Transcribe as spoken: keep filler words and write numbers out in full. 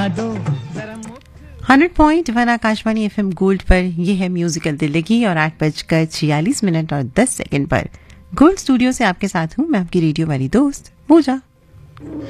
बना दो। Hundred point one Akashvani FM gold पर यह है म्यूजिकल दिल्ली और आठ बजकर छियालीस मिनट और दस सेकंड पर गोल्ड स्टूडियो से आपके साथ हूं मैं आपकी रेडियो वाली दोस्त पूजा।